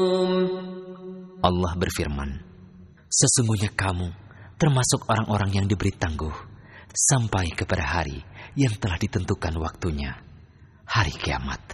Allah berfirman, sesungguhnya kamu termasuk orang-orang yang diberi tangguh sampai kepada hari yang telah ditentukan waktunya, hari kiamat.